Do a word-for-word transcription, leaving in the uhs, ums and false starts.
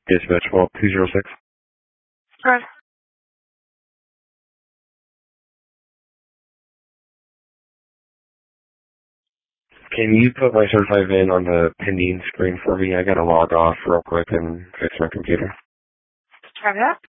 Dispatch twelve two zero six. Good. Can you put my certified V I N on the pending screen for me? I gotta log off real quick and fix my computer. Try that.